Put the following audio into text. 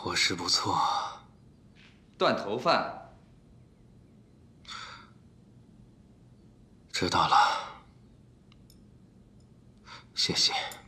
伙食不错。 断头饭。 知道了，谢谢。